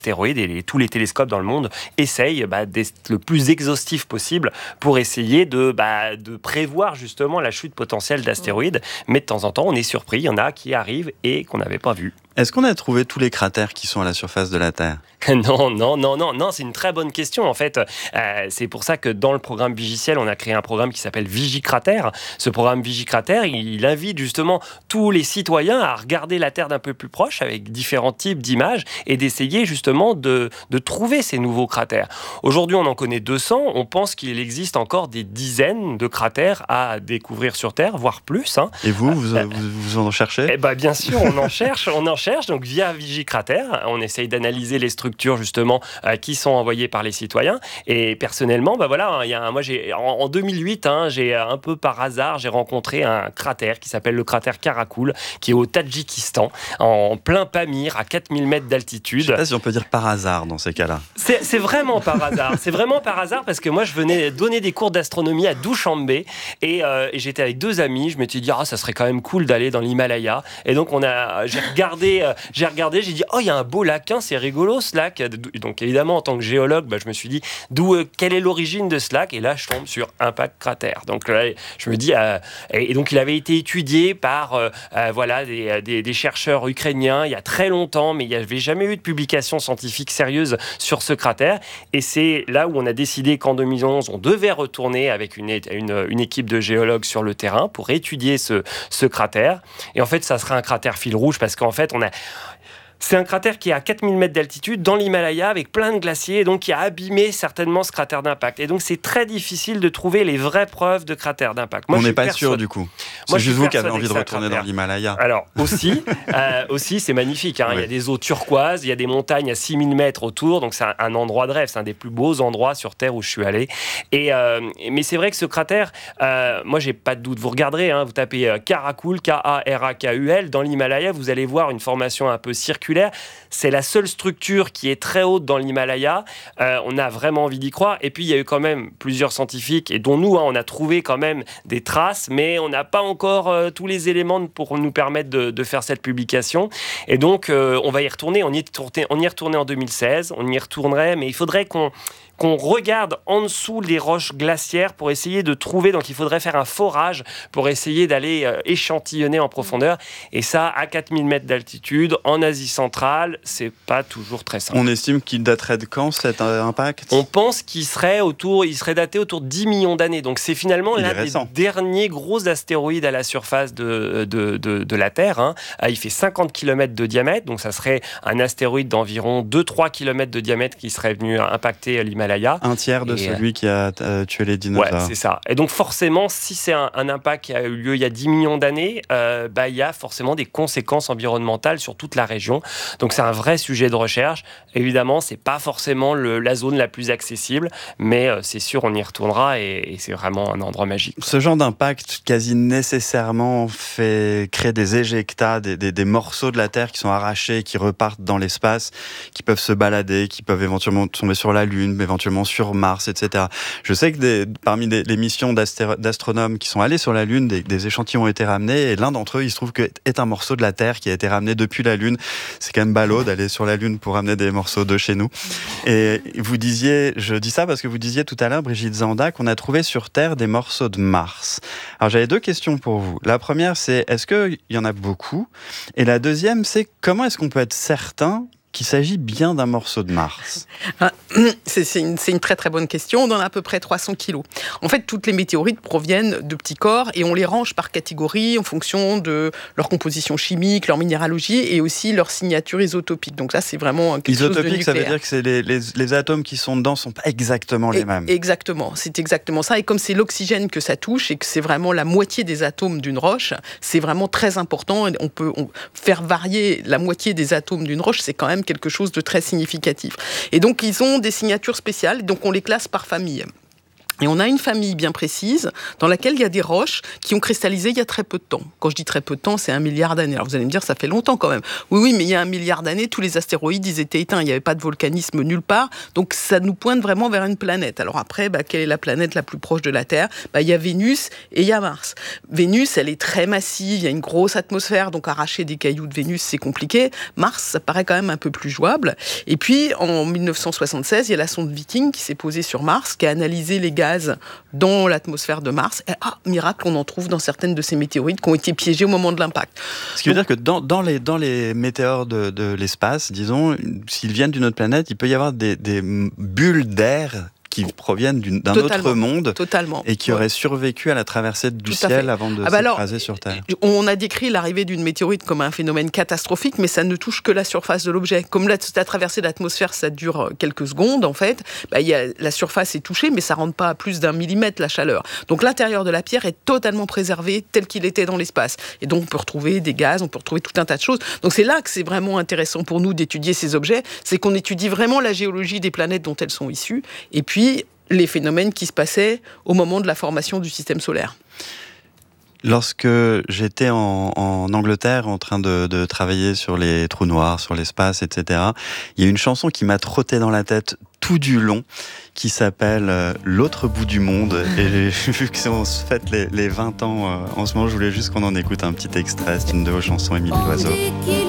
astéroïdes et tous les télescopes dans le monde essayent d'être le plus exhaustif possible pour essayer de prévoir justement la chute potentielle d'astéroïdes. Mais de temps en temps, on est surpris, il y en a qui arrivent et qu'on n'avait pas vu. Est-ce qu'on a trouvé tous les cratères qui sont à la surface de la Terre ? Non, c'est une très bonne question en fait. C'est pour ça que dans le programme Vigiciel, on a créé un programme qui s'appelle Vigicratère. Ce programme Vigicratère, il invite justement tous les citoyens à regarder la Terre d'un peu plus proche avec différents types d'images et d'essayer justement de trouver ces nouveaux cratères. Aujourd'hui, on en connaît 200. On pense qu'il existe encore des dizaines de cratères à découvrir sur Terre, voire plus. Et vous en cherchez ? Bien sûr, on en cherche. Donc via Vigicratère, on essaye d'analyser les structures justement qui sont envoyées par les citoyens. Et personnellement, en 2008, j'ai un peu par hasard, j'ai rencontré un cratère qui s'appelle le cratère Karakoul, qui est au Tadjikistan, en plein Pamir, à 4000 mètres d'altitude. Je ne sais pas si on peut dire par hasard dans ces cas-là. C'est vraiment par hasard. C'est vraiment par hasard parce que moi, je venais donner des cours d'astronomie à Dushanbe et j'étais avec 2 amis. Je m'étais dit, ça serait quand même cool d'aller dans l'Himalaya. Et donc, j'ai regardé, j'ai dit, il y a un beau lac, c'est rigolo ce lac. Donc évidemment, en tant que géologue, je me suis dit, quelle est l'origine de ce lac ? Et là, je tombe sur Impact Crater. Donc là, je me dis, et donc il avait été étudié par des chercheurs ukrainiens il y a très longtemps, mais il n'y avait jamais eu de publication scientifique sérieuse sur ce cratère. Et c'est là où on a décidé qu'en 2011, on devait retourner avec une équipe de géologues sur le terrain pour étudier ce cratère. Et en fait, ça sera un cratère fil rouge parce qu'en fait, c'est un cratère qui est à 4000 mètres d'altitude dans l'Himalaya avec plein de glaciers et donc qui a abîmé certainement ce cratère d'impact. Et donc c'est très difficile de trouver les vraies preuves de cratère d'impact. On n'est pas sûr du coup. C'est juste vous qui avez envie de retourner dans l'Himalaya. Alors aussi c'est magnifique. Oui. Il y a des eaux turquoises, il y a des montagnes à 6000 mètres autour. Donc c'est un endroit de rêve. C'est un des plus beaux endroits sur Terre où je suis allé. Mais c'est vrai que ce cratère, moi j'ai pas de doute. Vous regarderez, vous tapez Karakoul, K-A-R-A-K-U-L dans l'Himalaya, vous allez voir une formation un peu circulaire. C'est la seule structure qui est très haute dans l'Himalaya. On a vraiment envie d'y croire. Et puis, il y a eu quand même plusieurs scientifiques, et dont nous, on a trouvé quand même des traces, mais on n'a pas encore tous les éléments pour nous permettre de faire cette publication. Et donc, on va y retourner. On y est retourné en 2016. On y retournerait, mais il faudrait qu'on regarde en dessous les roches glaciaires pour essayer de trouver. Donc, il faudrait faire un forage pour essayer d'aller échantillonner en profondeur. Et ça, à 4000 mètres d'altitude, en Asie centrale, c'est pas toujours très simple. On estime qu'il daterait de quand, cet impact ? On pense qu'il serait daté autour de 10 millions d'années. Donc, c'est finalement l'un des derniers gros astéroïdes à la surface de la Terre. Il fait 50 km de diamètre. Donc, ça serait un astéroïde d'environ 2-3 km de diamètre qui serait venu impacter l'Himalaya. Un tiers de celui qui a tué les dinosaures. Ouais, c'est ça. Et donc forcément, si c'est un impact qui a eu lieu il y a 10 millions d'années, il y a forcément des conséquences environnementales sur toute la région. Donc c'est un vrai sujet de recherche. Évidemment, c'est pas forcément la zone la plus accessible, mais c'est sûr, on y retournera et c'est vraiment un endroit magique. Ce genre d'impact quasi nécessairement fait créer des éjectats, des morceaux de la Terre qui sont arrachés, qui repartent dans l'espace, qui peuvent se balader, qui peuvent éventuellement tomber sur la Lune, éventuellement sur Mars, etc. Je sais que parmi les missions d'astronomes qui sont allés sur la Lune, des échantillons ont été ramenés, et l'un d'entre eux, il se trouve que est un morceau de la Terre qui a été ramené depuis la Lune. C'est quand même ballot d'aller sur la Lune pour ramener des morceaux de chez nous. Et vous disiez, je dis ça parce que vous disiez tout à l'heure, Brigitte Zanda, qu'on a trouvé sur Terre des morceaux de Mars. Alors j'avais 2 questions pour vous. La première, c'est est-ce qu'il y en a beaucoup ? Et la deuxième, c'est comment est-ce qu'on peut être certain qu'il s'agit bien d'un morceau de Mars? C'est une très très bonne question. On en a à peu près 300 kilos. En fait, toutes les météorites proviennent de petits corps et on les range par catégorie en fonction de leur composition chimique, leur minéralogie et aussi leur signature isotopique. Donc ça, c'est vraiment quelque chose de nucléaire. Isotopique, ça veut dire que c'est les atomes qui sont dedans ne sont pas exactement les mêmes. Exactement, c'est exactement ça. Et comme c'est l'oxygène que ça touche et que c'est vraiment la moitié des atomes d'une roche, c'est vraiment très important. On peut faire varier la moitié des atomes d'une roche, c'est quand même quelque chose de très significatif. Et donc, ils ont des signatures spéciales, donc on les classe par famille. Et on a une famille bien précise dans laquelle il y a des roches qui ont cristallisé il y a très peu de temps. Quand je dis très peu de temps, c'est 1 milliard d'années. Alors vous allez me dire, ça fait longtemps quand même. Oui, mais il y a 1 milliard d'années, tous les astéroïdes, ils étaient éteints. Il n'y avait pas de volcanisme nulle part. Donc ça nous pointe vraiment vers une planète. Alors après, quelle est la planète la plus proche de la Terre ? Il y a Vénus et il y a Mars. Vénus, elle est très massive, il y a une grosse atmosphère, donc arracher des cailloux de Vénus, c'est compliqué. Mars, ça paraît quand même un peu plus jouable. Et puis, en 1976, il y a la sonde Viking qui s'est posée sur Mars, qui a analysé les gaz dans l'atmosphère de Mars. Et miracle, on en trouve dans certaines de ces météorites qui ont été piégées au moment de l'impact. Ce qui veut dire que dans les météores de l'espace, disons, s'ils viennent d'une autre planète, il peut y avoir des bulles d'air qui proviennent d'un autre monde et qui auraient survécu à la traversée du ciel avant de s'écraser sur Terre. On a décrit l'arrivée d'une météorite comme un phénomène catastrophique, mais ça ne touche que la surface de l'objet. Comme la traversée de l'atmosphère, ça dure quelques secondes, en fait, la surface est touchée, mais ça ne rentre pas à plus d'1 millimètre la chaleur. Donc l'intérieur de la pierre est totalement préservé tel qu'il était dans l'espace. Et donc on peut retrouver des gaz, on peut retrouver tout un tas de choses. Donc c'est là que c'est vraiment intéressant pour nous d'étudier ces objets, c'est qu'on étudie vraiment la géologie des planètes dont elles sont issues, et puis les phénomènes qui se passaient au moment de la formation du système solaire. Lorsque j'étais en Angleterre en train de travailler sur les trous noirs, sur l'espace, etc., il y a une chanson qui m'a trotté dans la tête tout du long, qui s'appelle « L'autre bout du monde ». Et vu qu'on se fête les 20 ans en ce moment, je voulais juste qu'on en écoute un petit extrait. C'est une de vos chansons, Émilie Loiseau.